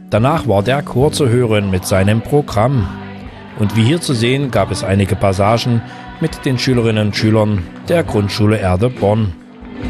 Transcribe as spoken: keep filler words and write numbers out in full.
Danach war der Chor zu hören mit seinem Programm. Und wie hier zu sehen, gab es einige Passagen mit den Schülerinnen und Schülern der Grundschule Erde Bonn.